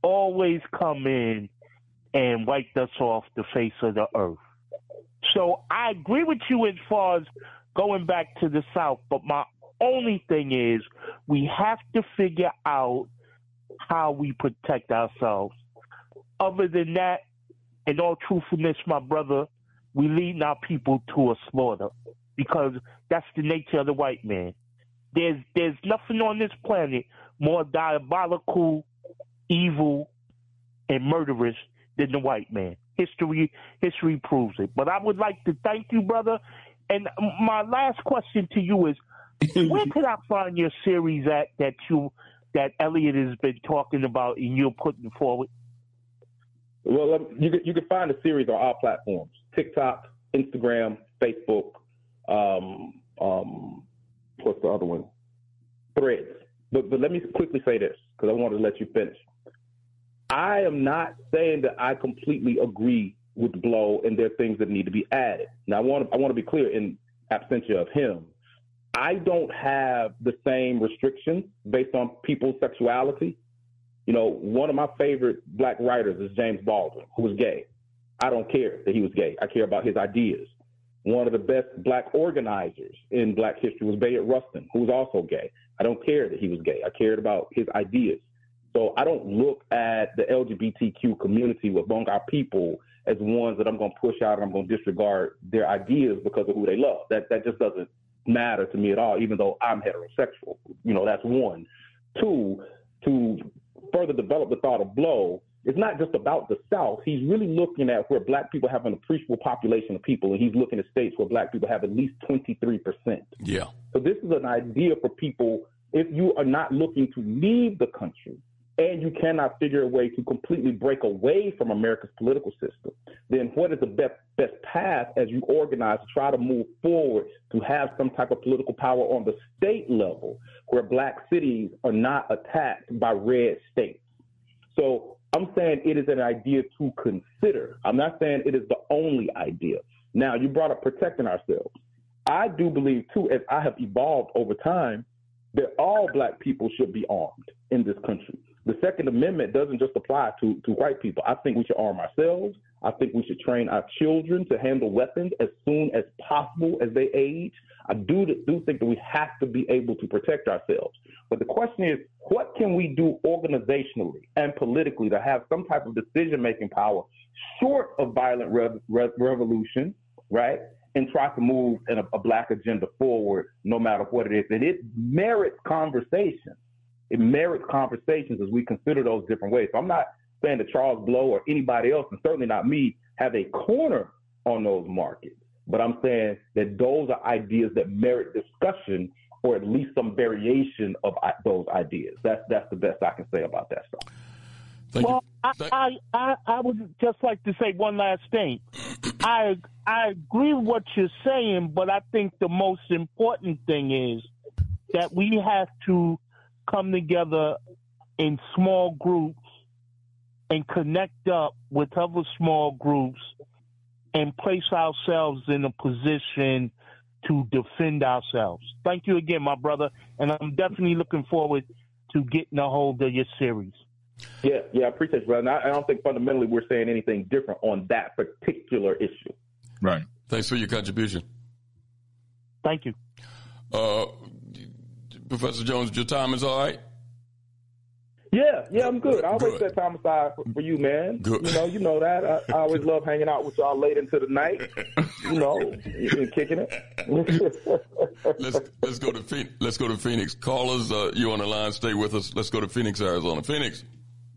always come in and wiped us off the face of the earth. So I agree with you as far as going back to the South, but my only thing is we have to figure out how we protect ourselves. Other than that, in all truthfulness, my brother, we leading our people to a slaughter because that's the nature of the white man. There's nothing on this planet more diabolical, evil, and murderous than the white man. History proves it. But I would like to thank you, brother. And my last question to you is, where can I find your series that Elliot has been talking about and you're putting forward? Well, you can find the series on all platforms: TikTok, Instagram, Facebook. What's the other one? Threads. But let me quickly say this because I wanted to let you finish. I am not saying that I completely agree with Blow and there are things that need to be added. Now, I want to be clear in absentia of him. I don't have the same restrictions based on people's sexuality. You know, one of my favorite black writers is James Baldwin, who was gay. I don't care that he was gay. I care about his ideas. One of the best black organizers in black history was Bayard Rustin, who was also gay. I don't care that he was gay. I cared about his ideas. So I don't look at the LGBTQ community among our people as ones that I'm going to push out and I'm going to disregard their ideas because of who they love. That just doesn't matter to me at all, even though I'm heterosexual. You know, that's one. Two, to further develop the thought of Blow, it's not just about the South. He's really looking at where black people have an appreciable population of people, and he's looking at states where black people have at least 23%. Yeah. So this is an idea for people, if you are not looking to leave the country, and you cannot figure a way to completely break away from America's political system, then what is the best path as you organize to try to move forward to have some type of political power on the state level where black cities are not attacked by red states? So I'm saying it is an idea to consider. I'm not saying it is the only idea. Now, you brought up protecting ourselves. I do believe, too, as I have evolved over time, that all black people should be armed in this country. The Second Amendment doesn't just apply to white people. I think we should arm ourselves. I think we should train our children to handle weapons as soon as possible as they age. I do think that we have to be able to protect ourselves. But the question is, what can we do organizationally and politically to have some type of decision-making power short of violent revolution, right, and try to move a black agenda forward no matter what it is? And it merits conversation. It merits conversations as we consider those different ways. So I'm not saying that Charles Blow or anybody else, and certainly not me, have a corner on those markets. But I'm saying that those are ideas that merit discussion or at least some variation of those ideas. That's the best I can say about that stuff. I would just like to say one last thing. I agree with what you're saying, but I think the most important thing is that we have to come together in small groups and connect up with other small groups and place ourselves in a position to defend ourselves. Thank you again, my brother, and I'm definitely looking forward to getting a hold of your series. Yeah, I appreciate it, brother. I don't think fundamentally we're saying anything different on that particular issue. Right. Thanks for your contribution. Thank you. Professor Jones, your time is all right? Yeah, I'm good. I always set time aside for you, man. Good. You know that. I always love hanging out with y'all late into the night, and kicking it. Let's go to Phoenix. Callers, you on the line, stay with us. Let's go to Phoenix, Arizona. Phoenix.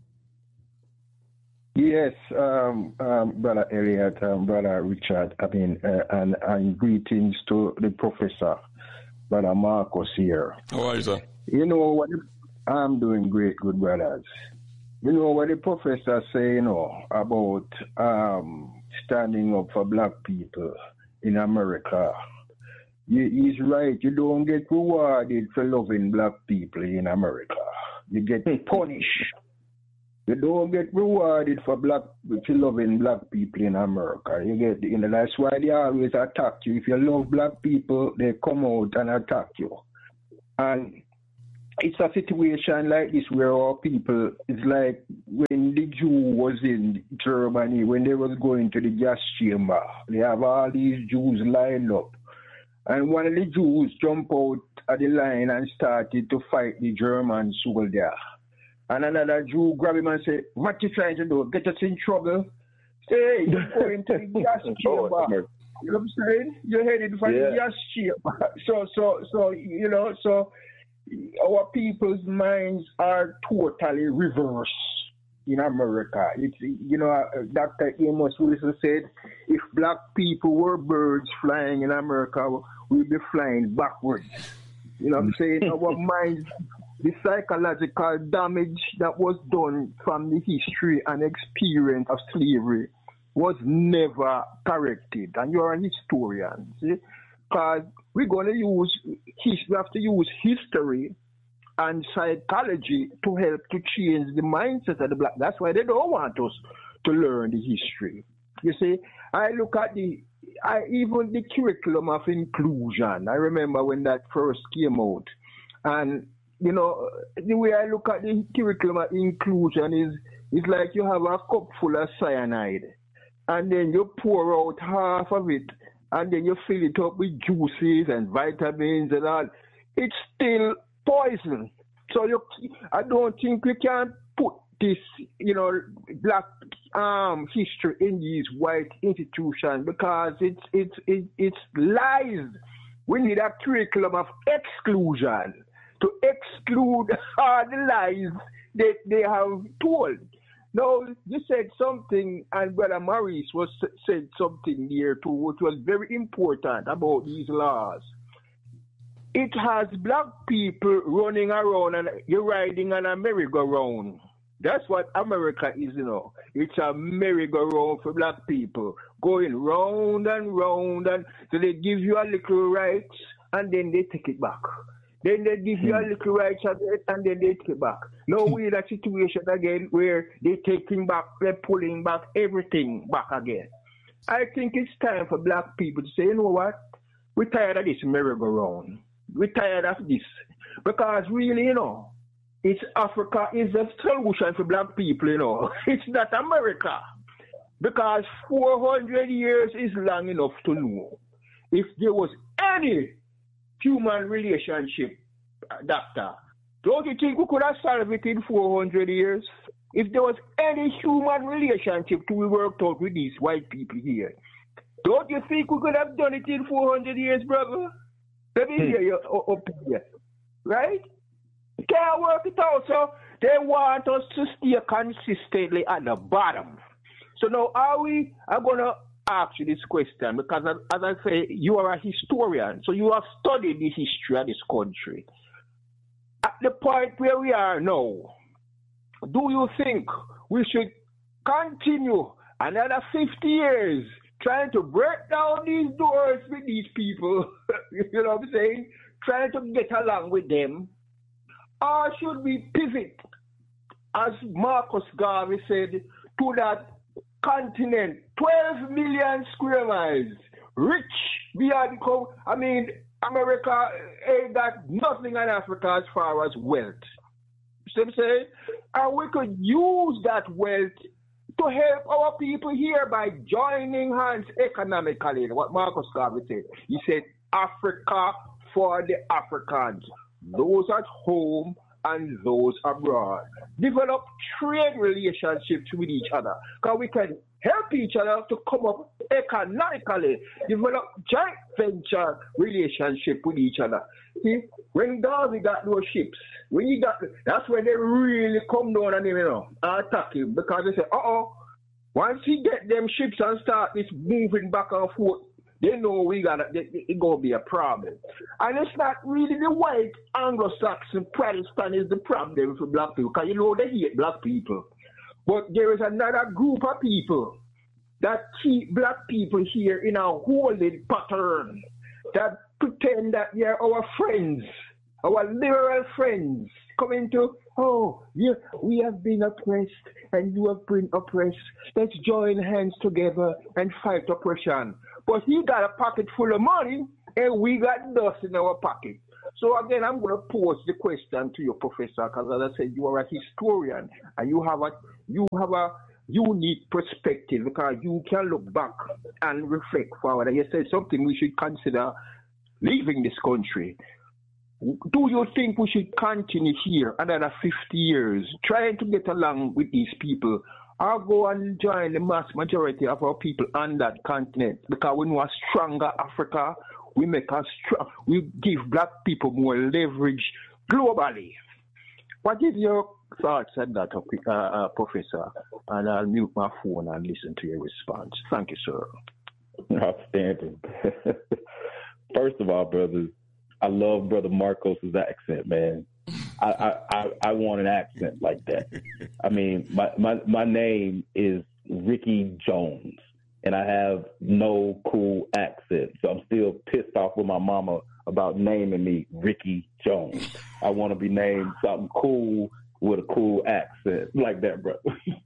Yes, Brother Elliot, Brother Richard, and greetings to the professor, Brother Marcus here. How are you, sir? You know what? I'm doing great, good brothers. You know what the professor say, about standing up for black people in America. He's right. You don't get rewarded for loving black people in America. You get punished. You don't get rewarded for loving black people in America. That's why they always attack you. If you love black people, they come out and attack you. And it's a situation like this where our people, it's like when the Jew was in Germany, when they was going to the gas chamber, they have all these Jews lined up. And one of the Jews jumped out of the line and started to fight the German soldier. And another Jew grabbed him and said, "What you trying to do? Get us in trouble? Say, you're going to the gas chamber." You know what I'm saying? You're headed for the gas chamber. So our people's minds are totally reversed in America. It's, Dr. Amos Wilson said, if black people were birds flying in America, we'd be flying backwards. You know what I'm saying? Our minds, the psychological damage that was done from the history and experience of slavery was never corrected. And you're a historian, see? Because we're going to we have to use history and psychology to help to change the mindset of the black. That's why they don't want us to learn the history. You see, I look at even the curriculum of inclusion. I remember when that first came out. And, the way I look at the curriculum of inclusion is like you have a cup full of cyanide. And then you pour out half of it. And then you fill it up with juices and vitamins and all. It's still poison. So I don't think we can put this, black history in these white institutions because it's lies. We need a curriculum of exclusion to exclude all the lies that they have told. No, you said something, and Brother Maurice said something here too, which was very important about these laws. It has black people running around and you're riding on a merry-go-round. That's what America is, It's a merry-go-round for black people, going round and round, and so they give you a little rights and then they take it back. Then they give you a little rights and then they take it back. Now we're in a situation again where they're pulling back everything back again. I think it's time for black people to say, you know what? We're tired of this merry-go-round. We're tired of this. Because really, it's Africa is the solution for black people, It's not America. Because 400 years is long enough to know. If there was any human relationship, doctor, don't you think we could have solved it in 400 years? If there was any human relationship to be worked out with these white people here, don't you think we could have done it in 400 years, brother? Let me hear your opinion. Right? Can't work it out, so they want us to stay consistently at the bottom. So now I'm going to ask you this question because, as I say, you are a historian, so you have studied the history of this country. At the point where we are now, do you think we should continue another 50 years trying to break down these doors with these people, you know what I'm saying, trying to get along with them? Or should we pivot, as Marcus Garvey said, to that continent, 12 million square miles, rich beyond, America ain't got nothing in Africa as far as wealth. See what I'm saying? And we could use that wealth to help our people here by joining hands economically. What Marcus Garvey said. He said, Africa for the Africans, those at home and those abroad. Develop trade relationships with each other, because we can help each other to come up economically, develop joint venture relationship with each other. See, when Garvey got those ships, that's when they really come down on him, attack him, because they say, once he get them ships and start this moving back and forth, they know it's going to be a problem. And it's not really the white Anglo-Saxon Protestant is the problem for black people, because they hate black people. But there is another group of people that keep black people here in a holding pattern, that pretend that they're our friends, our liberal friends, coming to, we have been oppressed and you have been oppressed. Let's join hands together and fight oppression. But he got a pocket full of money and we got dust in our pocket. So again, I'm going to pose the question to you, Professor, because as I said, you are a historian and you have a unique perspective because you can look back and reflect forward. And you said something we should consider leaving this country. Do you think we should continue here another 50 years, trying to get along with these people, or go and join the mass majority of our people on that continent? Because we know a stronger Africa, we give black people more leverage globally. What is your thoughts on that, Professor? And I'll mute my phone and listen to your response. Thank you, sir. Outstanding. First of all, brothers, I love Brother Marcos's accent, man. I want an accent like that. I mean, my name is Ricky Jones, and I have no cool accent. So I'm still pissed off with my mama about naming me Ricky Jones. I want to be named something cool with a cool accent like that, bro.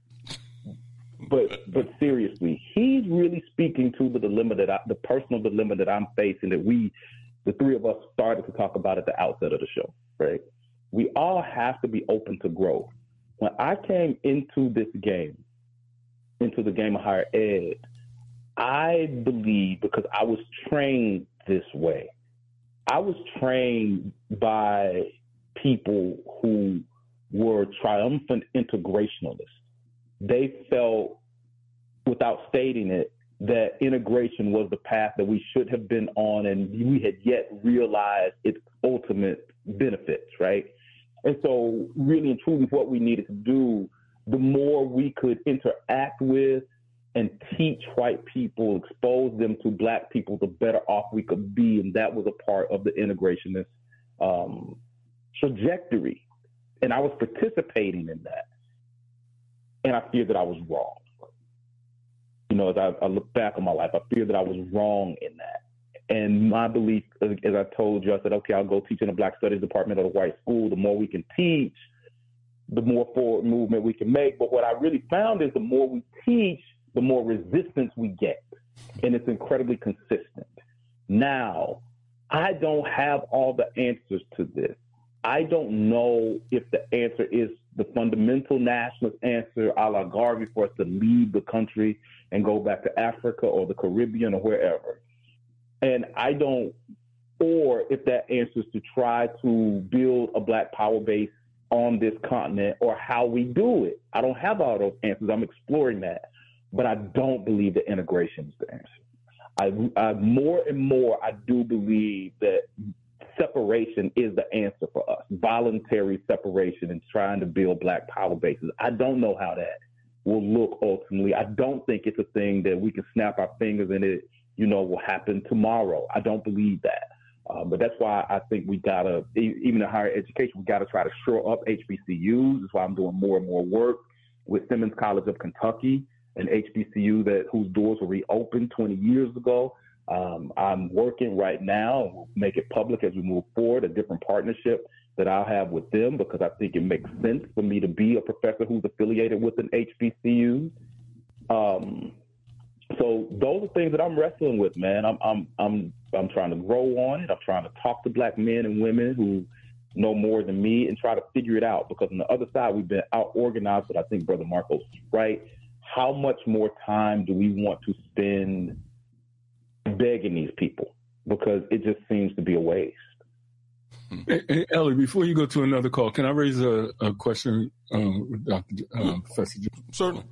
But seriously, he's really speaking to the dilemma the personal dilemma that I'm facing, that the three of us started to talk about at the outset of the show, right? We all have to be open to growth. When I came into this game, into the game of higher ed, I believe, because I was trained this way, I was trained by people who were triumphant integrationalists. They felt, without stating it, that integration was the path that we should have been on, and we had yet realized its ultimate benefits, right? And so really and truly what we needed to do, the more we could interact with and teach white people, expose them to black people, the better off we could be. And that was a part of the integrationist trajectory. And I was participating in that. And I feared that I was wrong. You know, as I look back on my life, I fear that I was wrong in that. And my belief, as I told you, I said, okay, I'll go teach in the Black Studies department at a white school. The more we can teach, the more forward movement we can make. But what I really found is the more we teach, the more resistance we get. And it's incredibly consistent. Now, I don't have all the answers to this. I don't know if the answer is the fundamental nationalist answer a la Garvey for us to leave the country and go back to Africa or the Caribbean or wherever. And I don't, or if that answer is to try to build a black power base on this continent, or how we do it. I don't have all those answers. I'm exploring that. But I don't believe that integration is the answer. I more and more, I do believe that separation is the answer for us. Voluntary separation and trying to build black power bases. I don't know how that will look ultimately. I don't think it's a thing that we can snap our fingers and it, will happen tomorrow. I don't believe that. But that's why I think we gotta, even in higher education, we gotta try to shore up HBCUs. That's why I'm doing more and more work with Simmons College of Kentucky, an HBCU whose doors were reopened 20 years ago. I'm working right now, and we'll make it public as we move forward, a different partnership that I'll have with them, because I think it makes sense for me to be a professor who's affiliated with an HBCU. So those are things that I'm wrestling with, man. I'm trying to grow on it. I'm trying to talk to black men and women who know more than me and try to figure it out, because on the other side, we've been out-organized, but I think Brother Marcos is right. How much more time do we want to spend begging these people? Because it just seems to be a waste. Hey, Ellie, before you go to another call, can I raise a question, Dr. Professor? Certainly.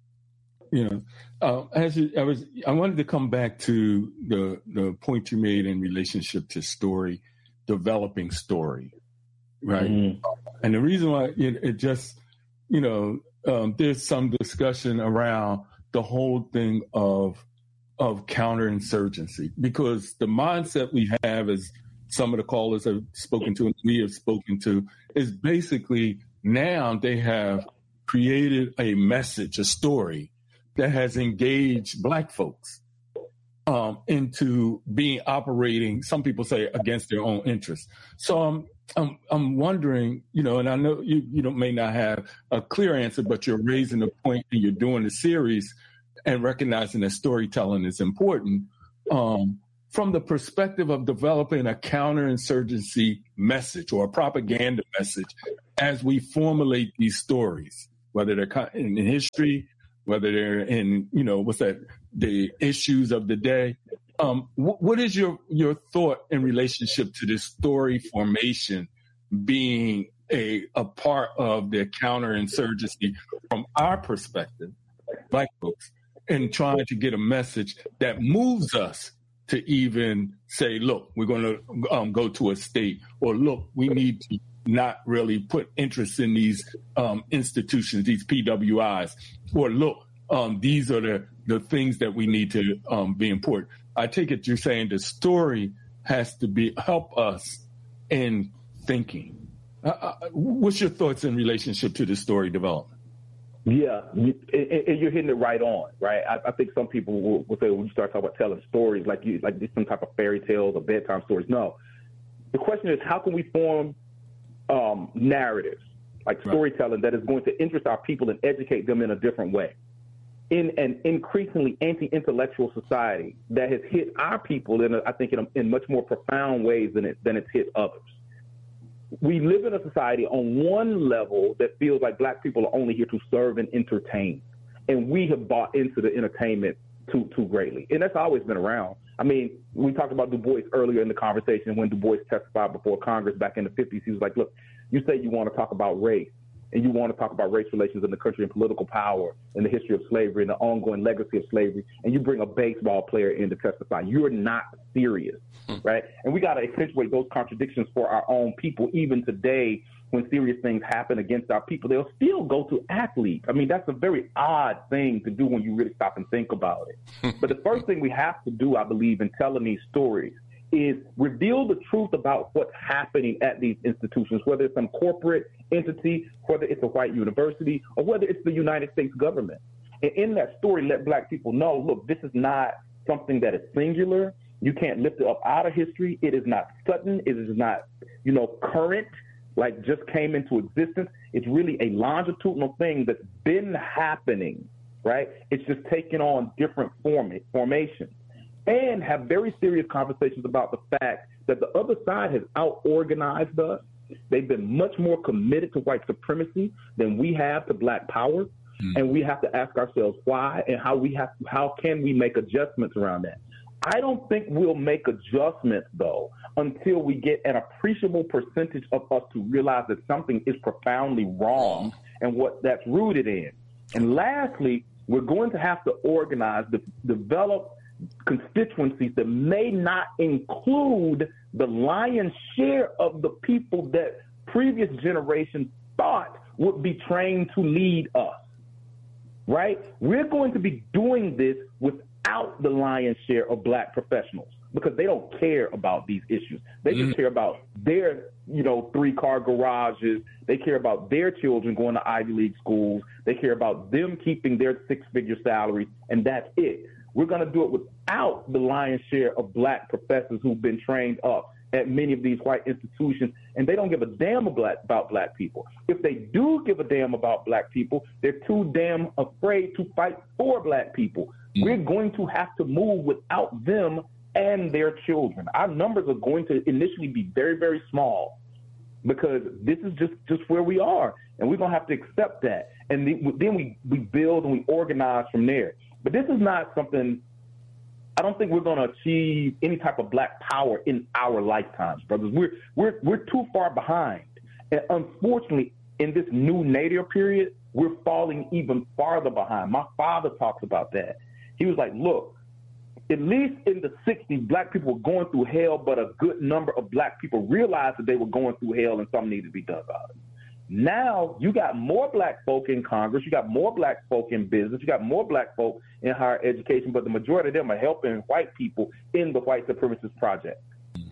I wanted to come back to the point you made in relationship to story, developing story, right? Mm-hmm. And the reason why it just, there's some discussion around the whole thing of counterinsurgency, because the mindset we have, as some of the callers have spoken to and we have spoken to, is basically now they have created a message, a story that has engaged black folks into operating, some people say, against their own interests. So I'm wondering, and I know you may not have a clear answer, but you're raising the point and you're doing the series and recognizing that storytelling is important. from the perspective of developing a counterinsurgency message or a propaganda message as we formulate these stories, whether they're in history, whether they're in, the issues of the day. What is your thought in relationship to this story formation being a part of the counterinsurgency from our perspective, Black folks, and trying to get a message that moves us to even say, look, we're going to go to a state, or look, we need to not really put interest in these institutions, these PWIs, or look, these are the things that we need to be important. I take it you're saying the story has to help us in thinking. What's your thoughts in relationship to the story development? Yeah, and you're hitting it right on, right? I think some people will say when you start talking about telling stories like some type of fairy tales or bedtime stories. No, the question is how can we form narratives like storytelling that is going to interest our people and educate them in a different way. In an increasingly anti-intellectual society that has hit our people in much more profound ways than it's hit others. We live in a society on one level that feels like Black people are only here to serve and entertain. And we have bought into the entertainment too greatly. And that's always been around. I mean, we talked about Du Bois earlier in the conversation when Du Bois testified before Congress back in the 50s. He was like, look, you say you want to talk about race and you want to talk about race relations in the country and political power and the history of slavery and the ongoing legacy of slavery, and you bring a baseball player in to testify. You're not serious, right? And we got to accentuate those contradictions for our own people. Even today, when serious things happen against our people, they'll still go to athletes. I mean, that's a very odd thing to do when you really stop and think about it. But the first thing we have to do, I believe, in telling these stories is reveal the truth about what's happening at these institutions, whether it's some corporate entity, whether it's a white university, or whether it's the United States government. And in that story, let Black people know, look, this is not something that is singular. You can't lift it up out of history. It is not sudden. It is not, current, like just came into existence. It's really a longitudinal thing that's been happening, right? It's just taken on different formations. And have very serious conversations about the fact that the other side has out-organized us. They've been much more committed to white supremacy than we have to Black power. And we have to ask ourselves why and how can we make adjustments around that. I don't think we'll make adjustments, though, until we get an appreciable percentage of us to realize that something is profoundly wrong and what that's rooted in. And lastly, we're going to have to organize, develop constituencies that may not include the lion's share of the people that previous generations thought would be trained to lead us, right? We're going to be doing this without the lion's share of Black professionals because they don't care about these issues. They just care about their, 3-car garages. They care about their children going to Ivy League schools. They care about them keeping their 6-figure salaries, and that's it. We're going to do it without the lion's share of Black professors who've been trained up at many of these white institutions, and they don't give a damn about Black people. If they do give a damn about Black people, they're too damn afraid to fight for Black people. We're going to have to move without them and their children. Our numbers are going to initially be very, very small because this is just where we are, and we're going to have to accept that. And then we build and we organize from there. But this is not something, I don't think we're going to achieve any type of Black power in our lifetimes, brothers. We're too far behind. And unfortunately, in this new nadir period, we're falling even farther behind. My father talks about that. He was like, look, at least in the 60s, Black people were going through hell, but a good number of Black people realized that they were going through hell and something needed to be done about it. Now you got more Black folk in Congress, you got more Black folk in business, you got more Black folk in higher education, but the majority of them are helping white people in the white supremacist project.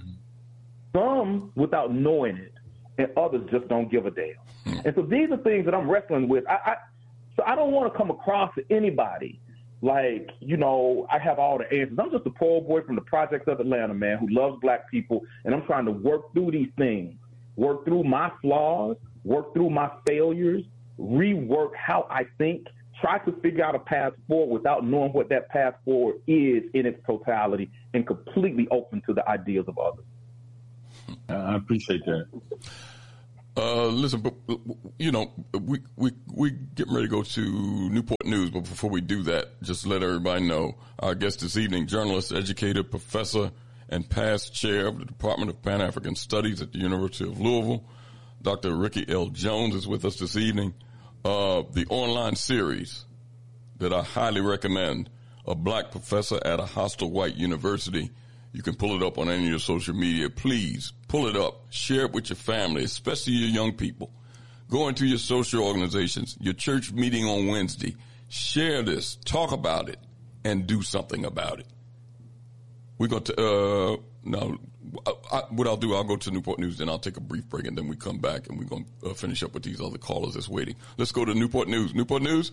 Some without knowing it, and others just don't give a damn. And so these are things that I'm wrestling with. So I don't want to come across to anybody like, I have all the answers. I'm just a poor boy from the projects of Atlanta, man, who loves Black people, and I'm trying to work through these things, work through my flaws, work through my failures, rework how I think, try to figure out a path forward without knowing what that path forward is in its totality and completely open to the ideas of others. I appreciate that. Listen, but you know, we getting ready to go to Newport News, but before we do that, just let everybody know our guest this evening, journalist, educator, professor, and past chair of the Department of Pan-African Studies at the University of Louisville, Dr. Ricky L. Jones is with us this evening. The online series that I highly recommend, A Black Professor at a Hostile White University. You can pull it up on any of your social media. Please pull it up. Share it with your family, especially your young people. Go into your social organizations, your church meeting on Wednesday. Share this, talk about it, and do something about it. We're going to, what I'll do, I'll go to Newport News, then I'll take a brief break, and then we come back, and we're going to finish up with these other callers that's waiting. Let's go to Newport News. Newport News?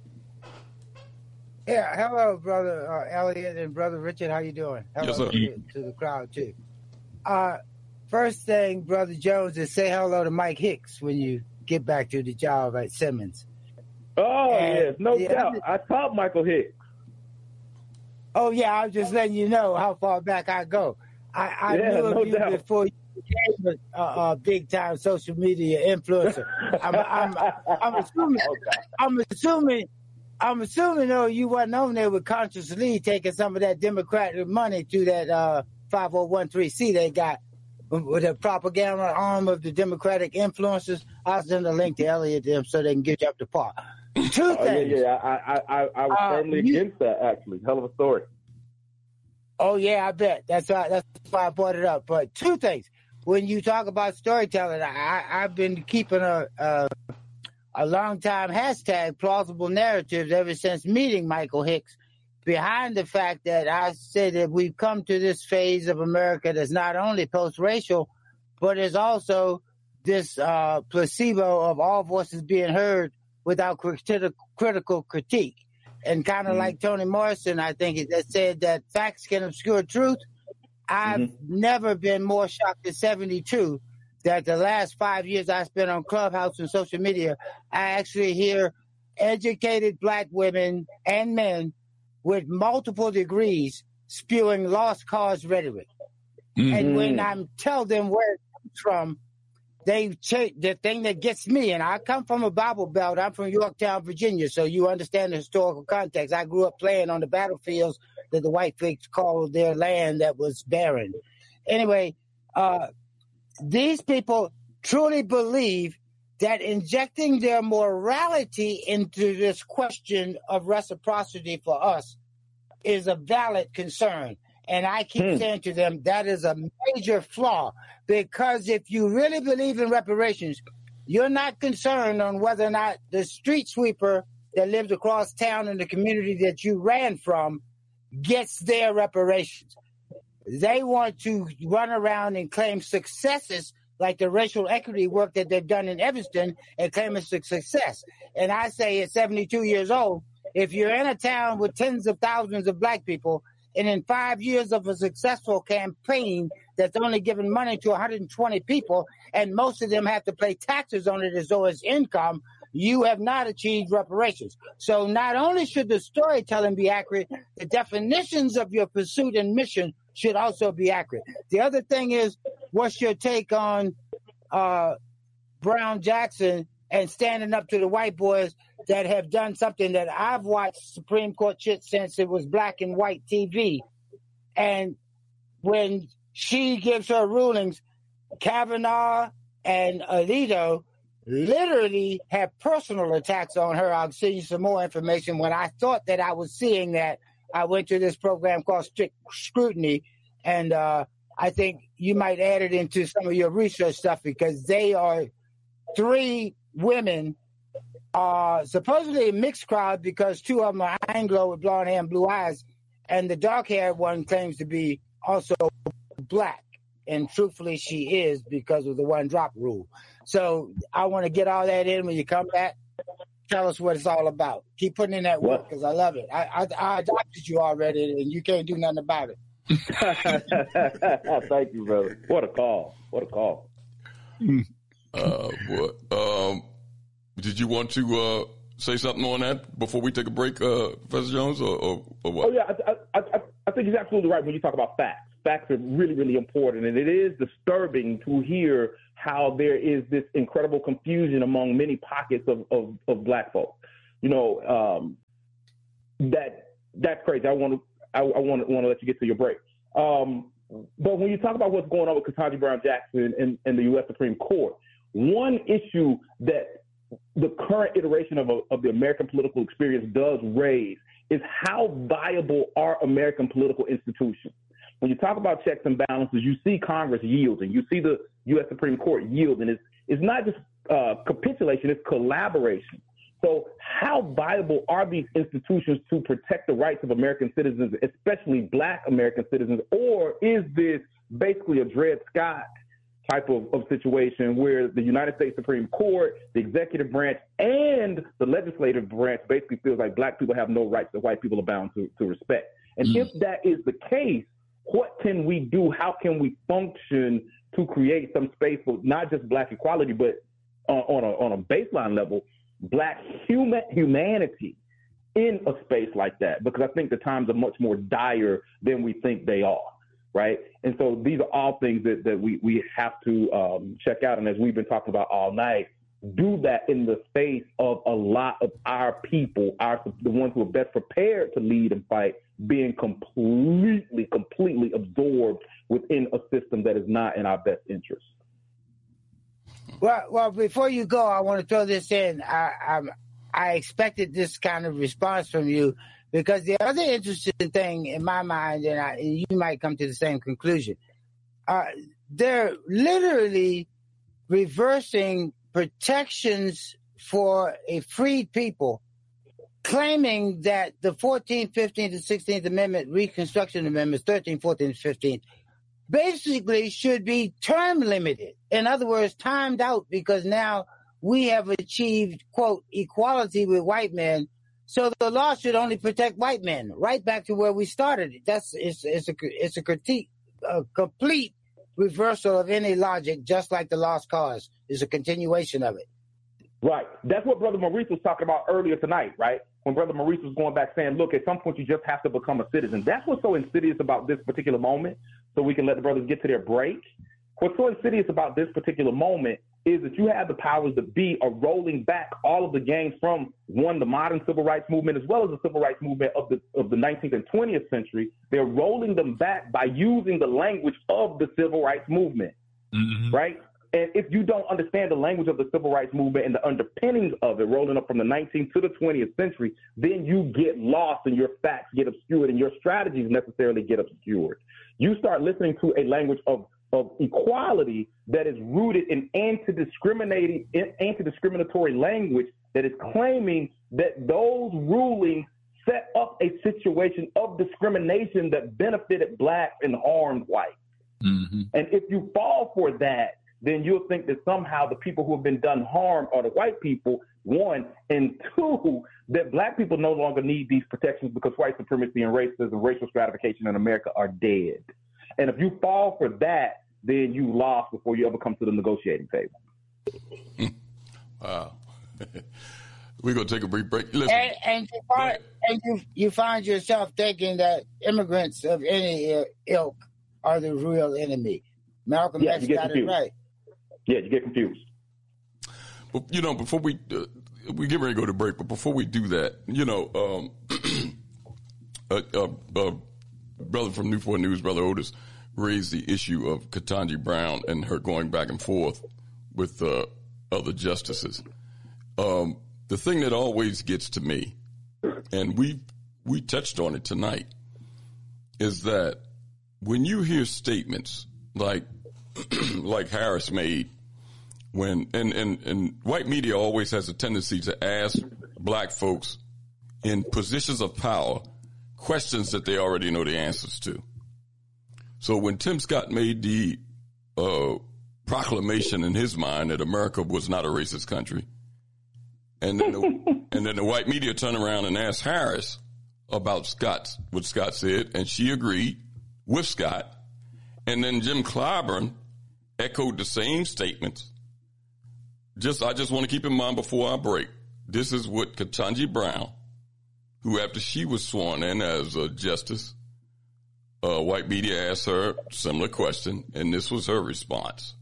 Yeah, hello, Brother Elliot and Brother Richard. How you doing? Hello yes, sir. To the crowd, too. First thing, Brother Jones, is say hello to Mike Hicks when you get back to the job at Simmons. Oh, yes, no doubt. I taught Michael Hicks. Oh, yeah, I was just letting you know how far back I go. I knew of you before you became a big-time social media influencer. I'm assuming, though, you wasn't on there with Conscious Lee taking some of that Democratic money to that 5013C they got with the propaganda arm of the Democratic influencers. I'll send a link to Elliot to them so they can get you up to par. Two things. Yeah, I was firmly against that, actually. Hell of a story. Oh, yeah, I bet. That's why I brought it up. But two things. When you talk about storytelling, I've been keeping a long time hashtag plausible narratives ever since meeting Michael Hicks, behind the fact that I said that we've come to this phase of America that's not only post-racial, but is also this placebo of all voices being heard without critical critique. And kind of like Toni Morrison, I think, that said that facts can obscure truth. I've never been more shocked at 72 that the last 5 years I spent on Clubhouse and social media, I actually hear educated Black women and men with multiple degrees spewing lost cause rhetoric. And when I tell them where it comes from, they change the thing that gets me. And I come from a Bible Belt. I'm from Yorktown, Virginia, so you understand the historical context. I grew up playing on the battlefields that the white folks called their land that was barren. Anyway, these people truly believe that injecting their morality into this question of reciprocity for us is a valid concern. And I keep saying to them, that is a major flaw, because if you really believe in reparations, you're not concerned on whether or not the street sweeper that lives across town in the community that you ran from gets their reparations. They want to run around and claim successes like the racial equity work that they've done in Evanston and claim it's a success. And I say at 72 years old, if you're in a town with tens of thousands of Black people, and in 5 years of a successful campaign that's only given money to 120 people, and most of them have to pay taxes on it as though it's income, you have not achieved reparations. So not only should the storytelling be accurate, the definitions of your pursuit and mission should also be accurate. The other thing is, what's your take on Brown Jackson and standing up to the white boys that have done something that I've watched Supreme Court shit since it was black and white TV. And when she gives her rulings, Kavanaugh and Alito literally have personal attacks on her. I'll send you some more information. When I thought that I was seeing that, I went to this program called Strict Scrutiny, and I think you might add it into some of your research stuff, because they are three women, supposedly a mixed crowd, because two of them are Anglo with blonde hair and blue eyes, and the dark-haired one claims to be also Black, and truthfully she is, because of the one-drop rule. So I want to get all that in. When you come back, tell us what it's all about. Keep putting in that work, because I love it. I adopted you already, and you can't do nothing about it. Thank you, brother. What a call. What a call. Did you want to say something on that before we take a break, Professor Jones, or what? Oh, yeah, I think he's absolutely right when you talk about facts. Facts are really, really important, and it is disturbing to hear how there is this incredible confusion among many pockets of black folks. You know, that's crazy. I want to let you get to your break. But when you talk about what's going on with Ketanji Brown Jackson and the U.S. Supreme Court, one issue that the current iteration of the American political experience does raise is how viable are American political institutions. When you talk about checks and balances, you see Congress yielding. You see the U.S. Supreme Court yielding. It's not just capitulation, it's collaboration. So how viable are these institutions to protect the rights of American citizens, especially black American citizens, or is this basically a Dred Scott type of situation where the United States Supreme Court, the executive branch, and the legislative branch basically feels like black people have no rights that white people are bound to respect? And if that is the case, what can we do? How can we function to create some space for not just black equality, but on a baseline level, black humanity in a space like that? Because I think the times are much more dire than we think they are, right? And so these are all things that we have to check out. And as we've been talking about all night, do that in the face of a lot of our people, the ones who are best prepared to lead and fight, being completely absorbed within a system that is not in our best interest. Well, before you go, I want to throw this in. I expected this kind of response from you because the other interesting thing in my mind, and you might come to the same conclusion, they're literally reversing protections for a freed people, claiming that the 14th, 15th, and 16th Amendment, Reconstruction Amendments, 13th, 14th, and 15th, basically should be term limited. In other words, timed out, because now we have achieved, quote, equality with white men. So the law should only protect white men, right back to where we started. It's a critique, a complete reversal of any logic, just like the lost cause is a continuation of it. Right. That's what Brother Maurice was talking about earlier tonight, right? When Brother Maurice was going back saying, look, at some point you just have to become a citizen. That's what's so insidious about this particular moment, so we can let the brothers get to their break. What's so insidious about this particular moment is that you have the powers that be are rolling back all of the gains from, one, the modern civil rights movement, as well as the civil rights movement of the 19th and 20th century. They're rolling them back by using the language of the civil rights movement, right? And if you don't understand the language of the civil rights movement and the underpinnings of it, rolling up from the 19th to the 20th century, then you get lost and your facts get obscured and your strategies necessarily get obscured. You start listening to a language of equality that is rooted in anti-discriminatory language that is claiming that those rulings set up a situation of discrimination that benefited blacks and harmed whites. And if you fall for that, then you'll think that somehow the people who have been done harm are the white people, one, and two, that black people no longer need these protections because white supremacy and racism, racial stratification in America are dead. And if you fall for that, then you lost before you ever come to the negotiating table. Wow. We're going to take a brief break. Listen, and you find yourself thinking that immigrants of any ilk are the real enemy. Malcolm X got it right. Yeah, you get confused. Well, before we get ready to go to break, but before we do that, brother from Newport News, Brother Otis, raised the issue of Ketanji Brown and her going back and forth with other justices. The thing that always gets to me, and we touched on it tonight, is that when you hear statements like Harris made, and white media always has a tendency to ask black folks in positions of power questions that they already know the answers to. So when Tim Scott made the proclamation in his mind that America was not a racist country, and then the white media turned around and asked Harris about what Scott said, and she agreed with Scott, and then Jim Clyburn echoed the same statements. I just want to keep in mind before I break This is what Ketanji Brown, who after she was sworn in as a justice, white media asked her a similar question, and this was her response.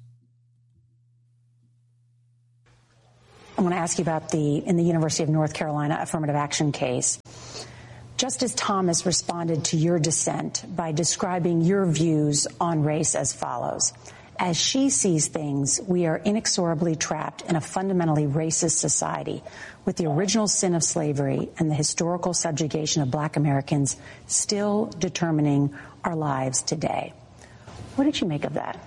I want to ask you about in the University of North Carolina affirmative action case. Justice Thomas responded to your dissent by describing your views on race as follows. As she sees things, we are inexorably trapped in a fundamentally racist society with the original sin of slavery and the historical subjugation of black Americans still determining our lives today. What did you make of that?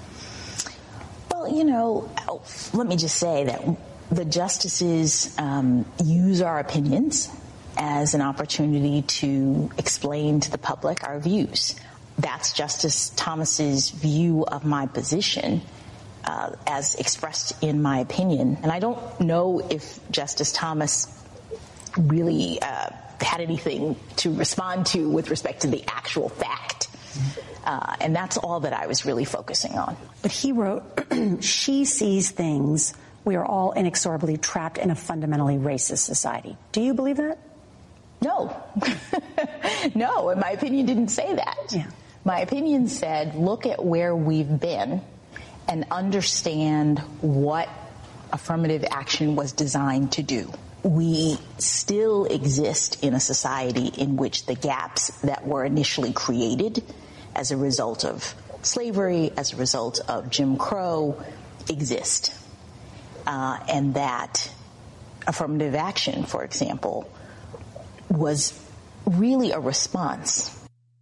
Well, let me just say that the justices use our opinions as an opportunity to explain to the public our views. That's Justice Thomas's view of my position as expressed in my opinion. And I don't know if Justice Thomas really had anything to respond to with respect to the actual fact. And that's all that I was really focusing on. But he wrote, she sees things, we are all inexorably trapped in a fundamentally racist society. Do you believe that? No. No, and my opinion didn't say that. Yeah. My opinion said, look at where we've been and understand what affirmative action was designed to do. We still exist in a society in which the gaps that were initially created as a result of slavery, as a result of Jim Crow, exist. And that affirmative action, for example, was really a response.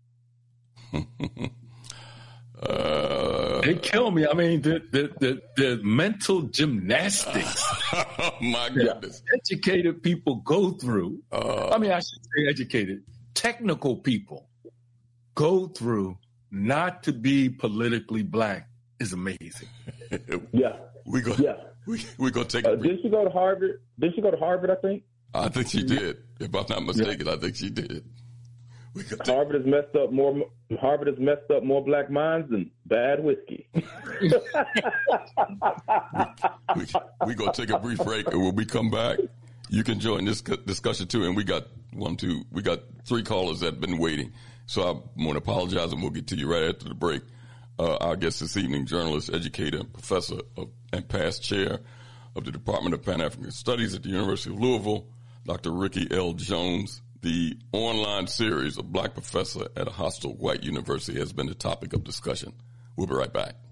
They kill me. I mean, the mental gymnastics. Oh, my goodness. Educated people go through. I should say educated. Technical people go through not to be politically black is amazing. Yeah. We're going to take a Did she go to Harvard? I think? I think she did. If I'm not mistaken, I think she did. Harvard has messed up more black minds than bad whiskey. We're going to take a brief break, and when we come back, you can join this discussion too. And we got 3 callers that have been waiting. So I want to apologize, and we'll get to you right after the break. Our guest this evening, journalist, educator, professor and past chair of the Department of Pan-African Studies at the University of Louisville, Dr. Ricky L. Jones. The online series, A Black Professor at a Hostile White University, has been the topic of discussion. We'll be right back.